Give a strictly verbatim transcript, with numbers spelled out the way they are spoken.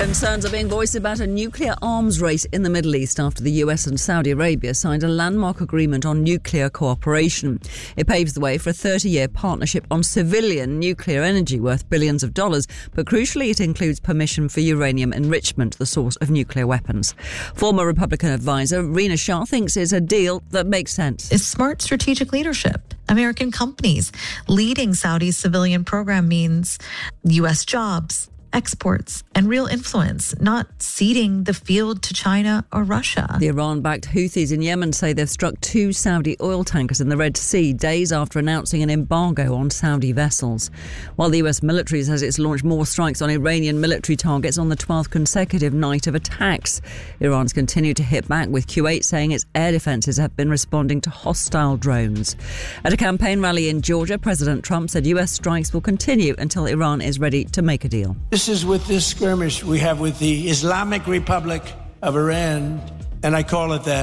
Concerns are being voiced about a nuclear arms race in the Middle East after the U S and Saudi Arabia signed a landmark agreement on nuclear cooperation. It paves the way for a thirty-year partnership on civilian nuclear energy worth billions of dollars, but crucially it includes permission for uranium enrichment, the source of nuclear weapons. Former Republican advisor Rina Shah thinks it's a deal that makes sense. It's smart strategic leadership. American companies leading Saudi's civilian program means U S jobs, exports, and real influence, not ceding the field to China or Russia. The Iran-backed Houthis in Yemen say they've struck two Saudi oil tankers in the Red Sea days after announcing an embargo on Saudi vessels. While the U S military says it's launched more strikes on Iranian military targets on the twelfth consecutive night of attacks. Iran's continued to hit back, with Kuwait saying its air defences have been responding to hostile drones. At a campaign rally in Georgia, President Trump said U S strikes will continue until Iran is ready to make a deal. This is with this skirmish we have with the Islamic Republic of Iran, and I call it that.